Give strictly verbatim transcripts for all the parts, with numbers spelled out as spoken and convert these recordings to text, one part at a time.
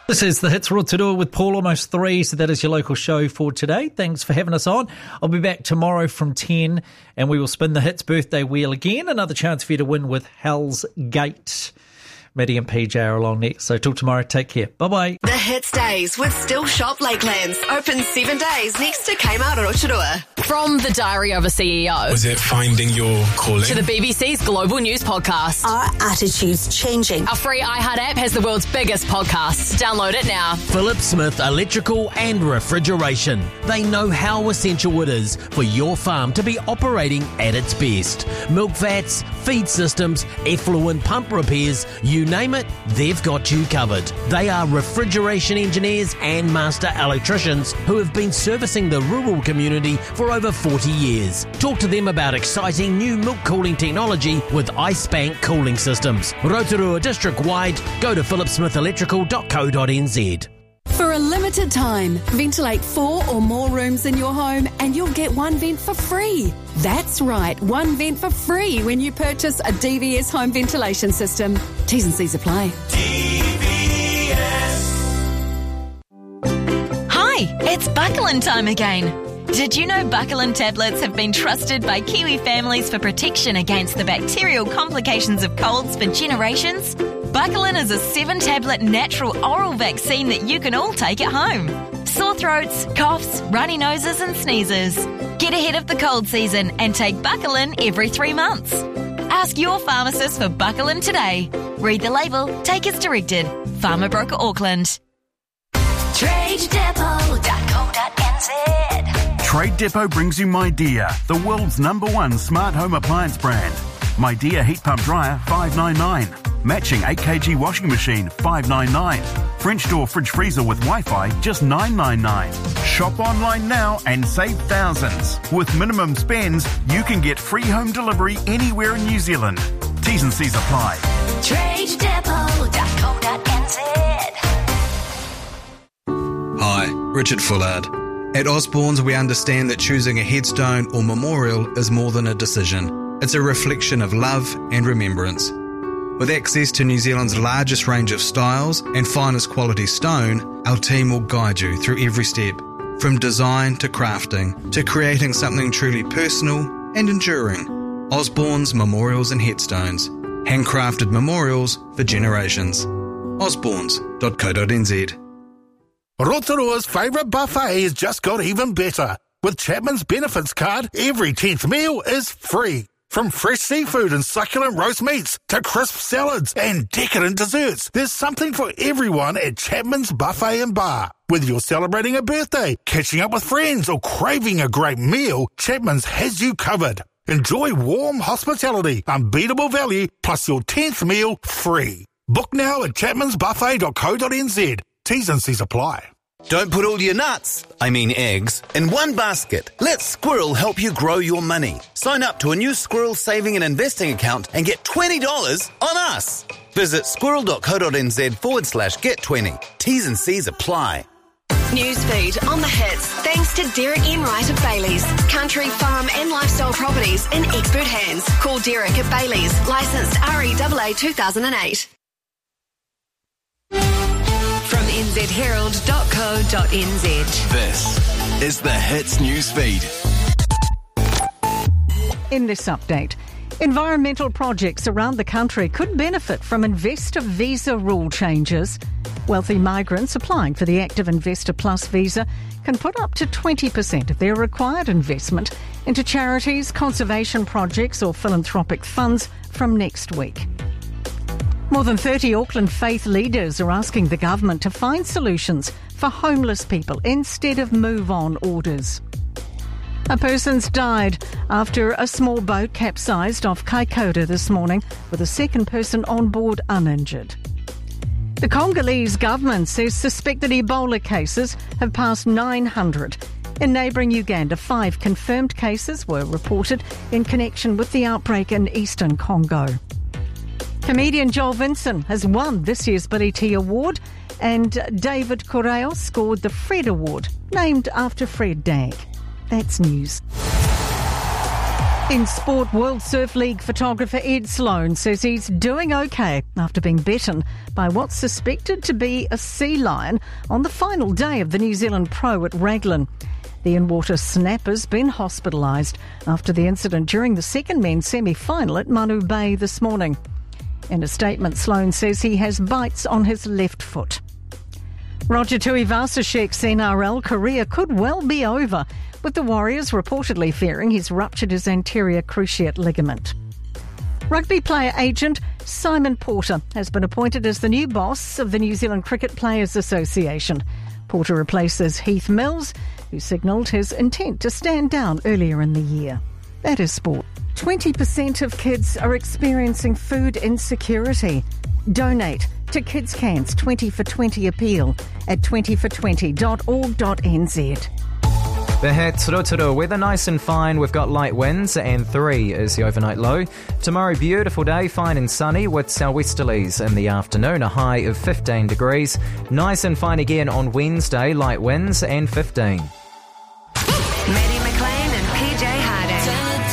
This is the Hits Rotorua with Paul, almost three, so that is your local show for today. Thanks for having us on. I'll be back tomorrow from ten, and we will spin the Hits birthday wheel again. Another chance for you to win with Hell's Gate. Maddie and P J are along next, so till tomorrow, take care. Bye-bye. The Hits Days with Still Shop Lakelands. Open seven days next to Kmart Rotorua. From the Diary of a C E O. Was it finding your calling? To the B B C's Global News Podcast. Are attitudes changing? Our free iHeart app has the world's biggest podcasts. Download it now. Philip Smith Electrical and Refrigeration. They know how essential it is for your farm to be operating at its best. Milk vats, feed systems, effluent pump repairs, you name it, they've got you covered. They are refrigeration engineers and master electricians who have been servicing the rural community for over forty years. Talk to them about exciting new milk cooling technology with IceBank cooling systems. Rotorua district-wide, go to philip smith electrical dot co dot n z. For a limited time, ventilate four or more rooms in your home and you'll get one vent for free. That's right, one vent for free when you purchase a D V S home ventilation system. T's and C's apply. D V S. Hi, it's Buckland time again. Did you know Buckland tablets have been trusted by Kiwi families for protection against the bacterial complications of colds for generations? Buckland is a seven-tablet natural oral vaccine that you can all take at home. Sore throats, coughs, runny noses and sneezes. Get ahead of the cold season and take Buckland every three months. Ask your pharmacist for Buckland today. Read the label, take as directed. Farmer Broker Auckland. trade depot dot co dot n z. Trade Depot brings you Midea, the world's number one smart home appliance brand. Midea heat pump dryer, five ninety-nine. Matching eight kilogram washing machine, five ninety-nine. French door fridge freezer with Wi-Fi, just nine ninety-nine. Shop online now and save thousands. With minimum spends, you can get free home delivery anywhere in New Zealand. T's and C's apply. trade depot dot co dot n z. Hi, Richard Fullard. At Osborne's, we understand that choosing a headstone or memorial is more than a decision. It's a reflection of love and remembrance. With access to New Zealand's largest range of styles and finest quality stone, our team will guide you through every step, from design to crafting, to creating something truly personal and enduring. Osborne's Memorials and Headstones. Handcrafted memorials for generations. osbornes dot co dot n z. Rotorua's favourite buffet has just got even better. With Chapman's Benefits card, every tenth meal is free. From fresh seafood and succulent roast meats to crisp salads and decadent desserts, there's something for everyone at Chapman's Buffet and Bar. Whether you're celebrating a birthday, catching up with friends or craving a great meal, Chapman's has you covered. Enjoy warm hospitality, unbeatable value, plus your tenth meal free. Book now at chapmans buffet dot co dot n z. T's and C's apply. Don't put all your nuts, I mean eggs, in one basket. Let Squirrel help you grow your money. Sign up to a new Squirrel saving and investing account and get twenty dollars on us. Visit squirrel dot co dot n z forward slash get twenty. T's and C's apply. Newsfeed on the Hits, thanks to Derek Enright of Bailey's. Country, farm and lifestyle properties in expert hands. Call Derek at Bailey's, licensed R E A A two thousand eight. From n z herald dot co dot n z. This is the Hits Newsfeed. In this update, environmental projects around the country could benefit from investor visa rule changes. Wealthy migrants applying for the Active Investor Plus visa can put up to twenty percent of their required investment into charities, conservation projects or philanthropic funds from next week. More than thirty Auckland faith leaders are asking the government to find solutions for homeless people instead of move-on orders. A person's died after a small boat capsized off Kaikoura this morning, with a second person on board uninjured. The Congolese government says suspected Ebola cases have passed nine hundred. In neighbouring Uganda, five confirmed cases were reported in connection with the outbreak in eastern Congo. Comedian Joel Vinson has won this year's Billy T Award, and David Correal scored the Fred Award, named after Fred Dagg. That's news. In sport, World Surf League photographer Ed Sloan says he's doing okay after being bitten by what's suspected to be a sea lion on the final day of the New Zealand Pro at Raglan. The in-water snapper's been hospitalised after the incident during the second men's semi-final at Manu Bay this morning. In a statement, Sloan says he has bites on his left foot. Roger Tuivasa-Sheck's N R L career could well be over, with the Warriors reportedly fearing he's ruptured his anterior cruciate ligament. Rugby player agent Simon Porter has been appointed as the new boss of the New Zealand Cricket Players Association. Porter replaces Heath Mills, who signalled his intent to stand down earlier in the year. That is sport. twenty percent of kids are experiencing food insecurity. Donate to Kids Can's twenty for twenty appeal at twenty for twenty dot org dot n z. The Hits, Rotorua, weather nice and fine. We've got light winds and three is the overnight low. Tomorrow, beautiful day, fine and sunny with southwesterlies in the afternoon, a high of fifteen degrees. Nice and fine again on Wednesday, light winds and fifteen. Maddie McLean and P J Harding.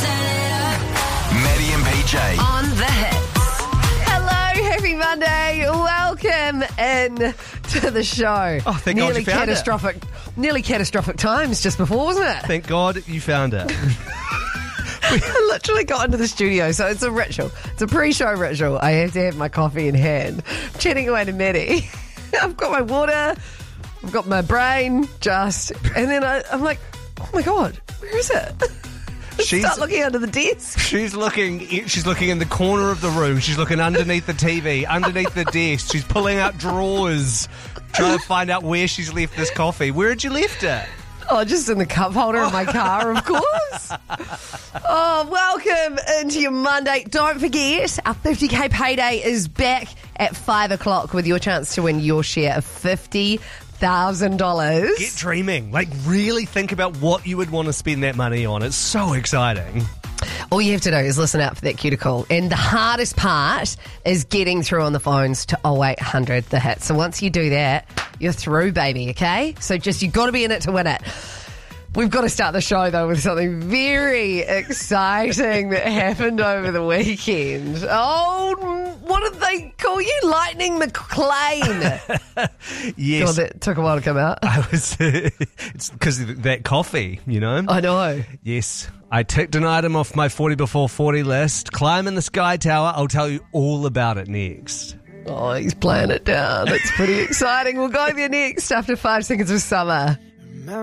Maddie and P J. On the Hits. Hello, happy Monday. Welcome in to the show. Oh, thank nearly God you found catastrophic, it. Nearly catastrophic times just before, wasn't it? Thank God you found it. I literally got into the studio, so it's a ritual. It's a pre-show ritual. I have to have my coffee in hand. Chatting away to Maddie. I've got my water. I've got my brain just... And then I, I'm like, oh my God, where is it? She's, Start looking under the desk. She's looking She's looking in the corner of the room. She's looking underneath the T V, underneath the desk. She's pulling out drawers, trying to find out where she's left this coffee. Where had you left it? Oh, just in the cup holder of my car, of course. Oh, welcome into your Monday. Don't forget, our fifty K payday is back at five o'clock with your chance to win your share of fifty thousand dollars. Get dreaming. Like, really think about what you would want to spend that money on. It's so exciting. All you have to do is listen out for that cuticle. And the hardest part is getting through on the phones to oh eight hundred the hit. So once you do that, you're through, baby, okay? So just, you've got to be in it to win it. We've got to start the show, though, with something very exciting that happened over the weekend. Oh, what did they call you? Lightning McLean. Yes. God, that took a while to come out. I was. It's because of that coffee, you know? I know. Yes. I ticked an item off my forty before forty list. Climbing the Sky Tower. I'll tell you all about it next. Oh, he's playing it down. It's pretty exciting. We'll go there next after five seconds of summer.